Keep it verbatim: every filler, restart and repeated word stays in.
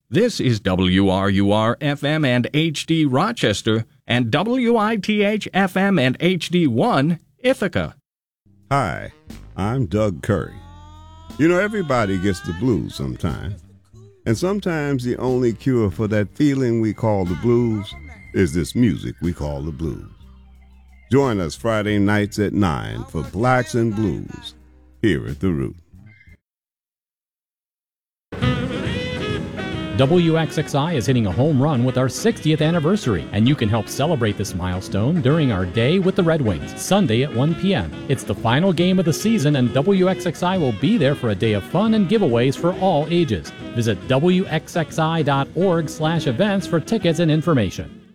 This is W R U R F M and H D Rochester and W I T H F M and H D one Ithaca. Hi, I'm Doug Curry. You know, everybody gets the blues sometime. And sometimes the only cure for that feeling we call the blues is this music we call the blues. Join us Friday nights at nine for Blacks and Blues here at The Root. W X X I is hitting a home run with our sixtieth anniversary, and you can help celebrate this milestone during our Day with the Red Wings, Sunday at one p.m. It's the final game of the season, and W X X I will be there for a day of fun and giveaways for all ages. Visit W X X I dot org slash events for tickets and information.